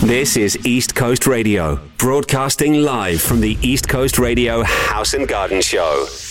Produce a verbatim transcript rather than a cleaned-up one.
This is East Coast Radio, broadcasting live from the East Coast Radio House and Garden Show.